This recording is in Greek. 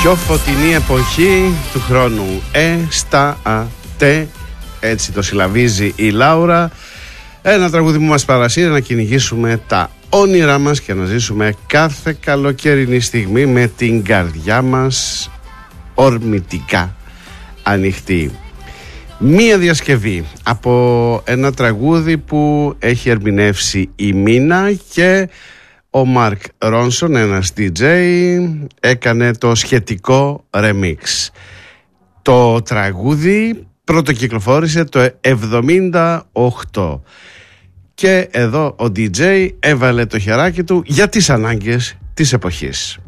πιο φωτεινή εποχή του χρόνου. Έτσι το συλλαβίζει η Λάουρα. Ένα τραγούδι που μας παρασύρει να κυνηγήσουμε τα όνειρά μας και να ζήσουμε κάθε καλοκαιρινή στιγμή με την καρδιά μας ορμητικά ανοιχτή. Μία διασκευή από ένα τραγούδι που έχει ερμηνεύσει η Μίνα και ο Μαρκ Ρόνσον, ένας DJ, έκανε το σχετικό remix. Το τραγούδι πρωτοκυκλοφόρησε το 1978 και εδώ ο DJ έβαλε το χεράκι του για τις ανάγκες της εποχής.